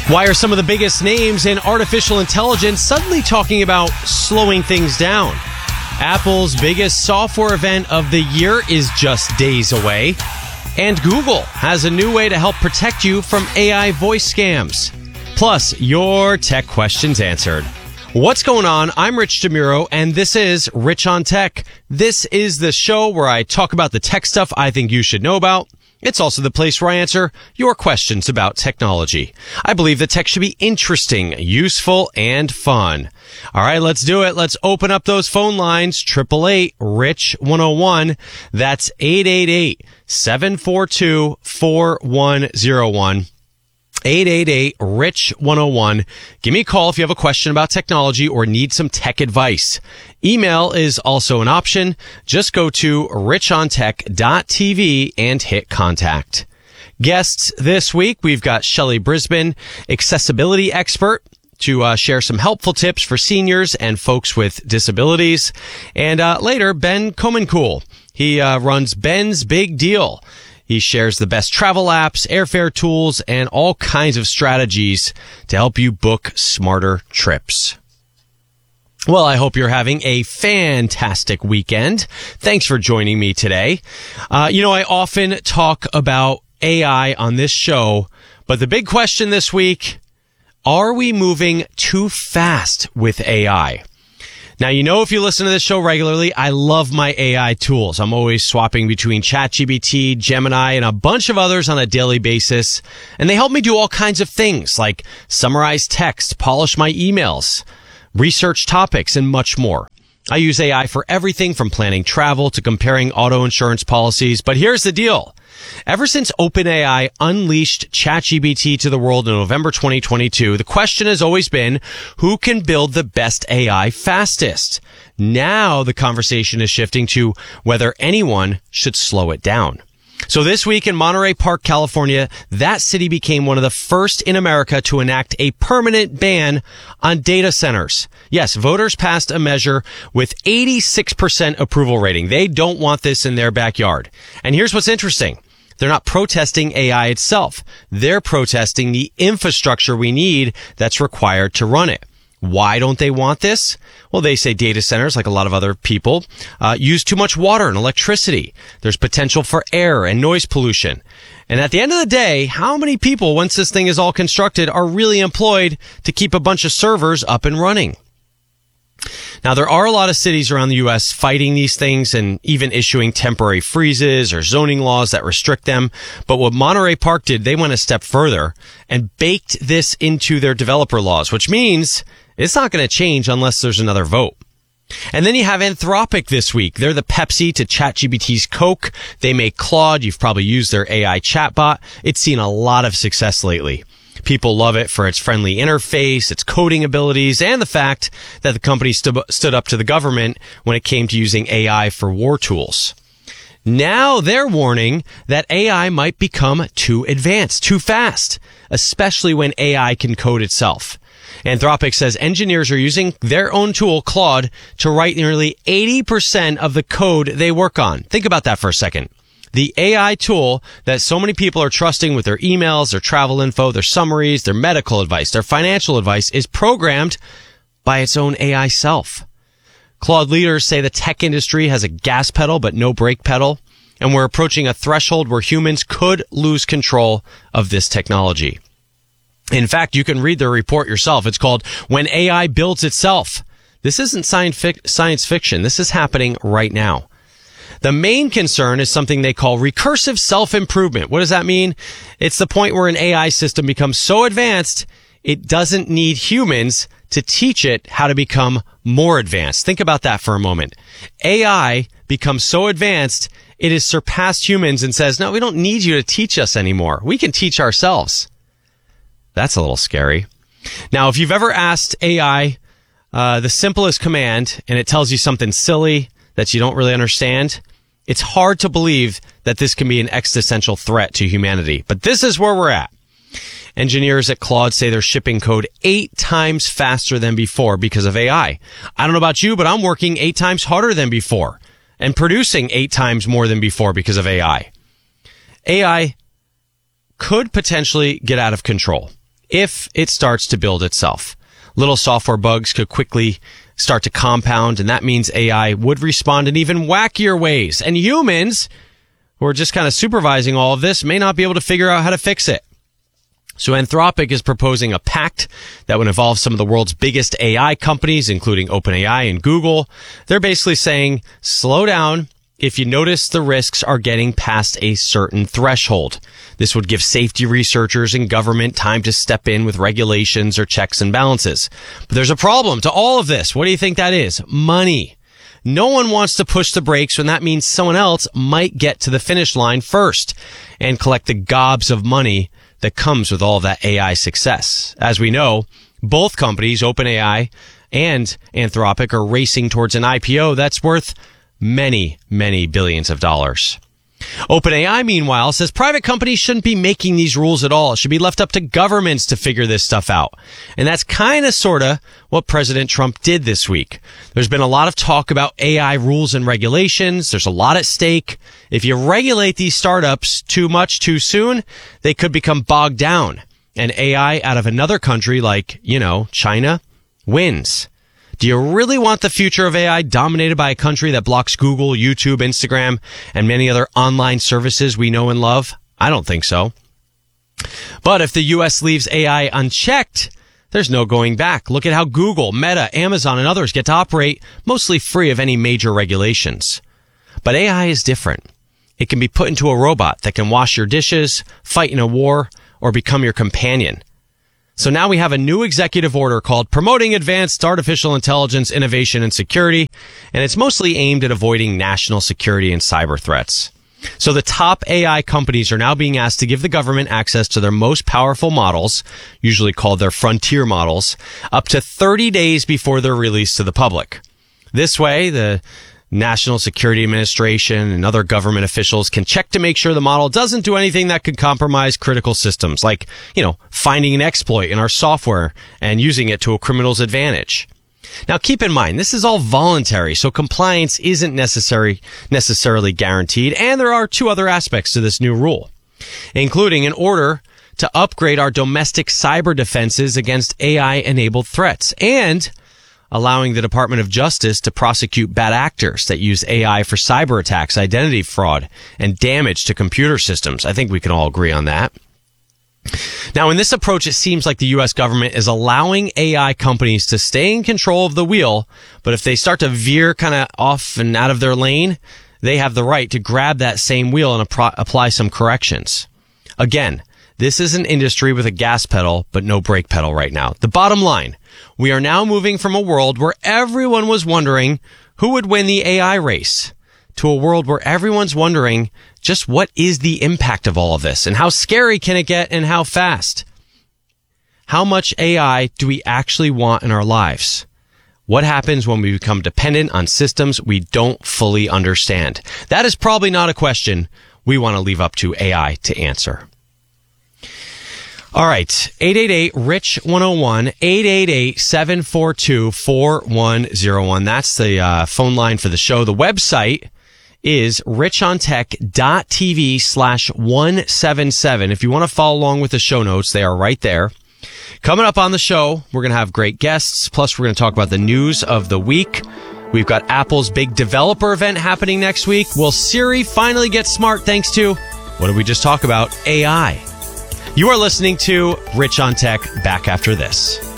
Why are some of the biggest names in artificial intelligence suddenly talking about slowing things down? Apple's biggest software event of the year is just days away. And Google has a new way to help protect you from AI voice scams. Plus, your tech questions answered. What's going on? I'm Rich DeMuro, and this is Rich on Tech. This is the show where I talk about the tech stuff I think you should know about. It's also the place where I answer your questions about technology. I believe that tech should be interesting, useful, and fun. All right, let's do it. Let's open up those phone lines. 888-RICH-101. That's 888-742-4101. 888-RICH-101. Give me a call if you have a question about technology or need some tech advice. Email is also an option. Just go to richontech.tv and hit contact. Guests this week, we've got Shelley Brisbane, accessibility expert, to share some helpful tips for seniors and folks with disabilities. And later, Ben Comencool. He runs Ben's Big Deal. He shares the best travel apps, airfare tools, and all kinds of strategies to help you book smarter trips. Well, I hope you're having a fantastic weekend. Thanks for joining me today. I often talk about AI on this show, but the big question this week, are we moving too fast with AI? Now, if you listen to this show regularly, I love my AI tools. I'm always swapping between ChatGPT, Gemini, and a bunch of others on a daily basis. And they help me do all kinds of things like summarize text, polish my emails, research topics, and much more. I use AI for everything from planning travel to comparing auto insurance policies. But here's the deal. Ever since OpenAI unleashed ChatGPT to the world in November 2022, the question has always been, who can build the best AI fastest? Now the conversation is shifting to whether anyone should slow it down. So this week in Monterey Park, California, that city became one of the first in America to enact a permanent ban on data centers. Yes, voters passed a measure with 86% approval rating. They don't want this in their backyard. And here's what's interesting. They're not protesting AI itself. They're protesting the infrastructure we need that's required to run it. Why don't they want this? Well, they say data centers, like a lot of other people, use too much water and electricity. There's potential for air and noise pollution. And at the end of the day, how many people, once this thing is all constructed, are really employed to keep a bunch of servers up and running? Now, there are a lot of cities around the U.S. fighting these things and even issuing temporary freezes or zoning laws that restrict them. But what Monterey Park did, they went a step further and baked this into their developer laws, which means it's not going to change unless there's another vote. And then you have Anthropic this week. They're the Pepsi to ChatGPT's Coke. They make Claude. You've probably used their AI chatbot. It's seen a lot of success lately. People love it for its friendly interface, its coding abilities, and the fact that the company stood up to the government when it came to using AI for war tools. Now they're warning that AI might become too advanced, too fast, especially when AI can code itself. Anthropic says engineers are using their own tool, Claude, to write nearly 80% of the code they work on. Think about that for a second. The AI tool that so many people are trusting with their emails, their travel info, their summaries, their medical advice, their financial advice is programmed by its own AI self. Claude leaders say the tech industry has a gas pedal but no brake pedal, and we're approaching a threshold where humans could lose control of this technology. In fact, you can read the report yourself. It's called When AI Builds Itself. This isn't science fiction. This is happening right now. The main concern is something they call recursive self-improvement. What does that mean? It's the point where an AI system becomes so advanced, it doesn't need humans to teach it how to become more advanced. Think about that for a moment. AI becomes so advanced, it has surpassed humans and says, no, we don't need you to teach us anymore. We can teach ourselves. That's a little scary. Now, if you've ever asked AI the simplest command and it tells you something silly that you don't really understand, it's hard to believe that this can be an existential threat to humanity. But this is where we're at. Engineers at Claude say they're shipping code 8 times faster than before because of AI. I don't know about you, but I'm working 8 times harder than before and producing 8 times more than before because of AI. AI could potentially get out of control. if it starts to build itself. Little software bugs could quickly start to compound, and that means AI would respond in even wackier ways. And humans, who are just kind of supervising all of this, may not be able to figure out how to fix it. So Anthropic is proposing a pact that would involve some of the world's biggest AI companies, including OpenAI and Google. They're basically saying, slow down if you notice the risks are getting past a certain threshold. This would give safety researchers and government time to step in with regulations or checks and balances. But there's a problem to all of this. What do you think that is? Money. No one wants to push the brakes when that means someone else might get to the finish line first and collect the gobs of money that comes with all of that AI success. As we know, both companies, OpenAI and Anthropic, are racing towards an IPO that's worth many, many billions of dollars. OpenAI, meanwhile, says private companies shouldn't be making these rules at all. It should be left up to governments to figure this stuff out. And that's kind of, sort of, what President Trump did this week. There's been a lot of talk about AI rules and regulations. There's a lot at stake. If you regulate these startups too much too soon, they could become bogged down. And AI out of another country like, China, wins. Do you really want the future of AI dominated by a country that blocks Google, YouTube, Instagram, and many other online services we know and love? I don't think so. But if the U.S. leaves AI unchecked, there's no going back. Look at how Google, Meta, Amazon, and others get to operate mostly free of any major regulations. But AI is different. It can be put into a robot that can wash your dishes, fight in a war, or become your companion. So now we have a new executive order called Promoting Advanced Artificial Intelligence, Innovation, and Security, and it's mostly aimed at avoiding national security and cyber threats. So the top AI companies are now being asked to give the government access to their most powerful models, usually called their frontier models, up to 30 days before they're released to the public. This way, the National Security Administration and other government officials can check to make sure the model doesn't do anything that could compromise critical systems, like, finding an exploit in our software and using it to a criminal's advantage. Now, keep in mind, this is all voluntary, so compliance isn't necessarily guaranteed, and there are two other aspects to this new rule, including an order to upgrade our domestic cyber defenses against AI-enabled threats, and allowing the Department of Justice to prosecute bad actors that use AI for cyber attacks, identity fraud, and damage to computer systems. I think we can all agree on that. Now, in this approach, it seems like the U.S. government is allowing AI companies to stay in control of the wheel, but if they start to veer kind of off and out of their lane, they have the right to grab that same wheel and apply some corrections. Again, this is an industry with a gas pedal, but no brake pedal right now. The bottom line, we are now moving from a world where everyone was wondering who would win the AI race to a world where everyone's wondering just what is the impact of all of this and how scary can it get and how fast? How much AI do we actually want in our lives? What happens when we become dependent on systems we don't fully understand? That is probably not a question we want to leave up to AI to answer. All right, 888-RICH-101, 888-742-4101. That's the phone line for the show. The website is richontech.tv/177. If you want to follow along with the show notes, they are right there. Coming up on the show, we're going to have great guests. Plus, we're going to talk about the news of the week. We've got Apple's big developer event happening next week. Will Siri finally get smart thanks to, what did we just talk about? AI. You are listening to Rich on Tech. Back after this.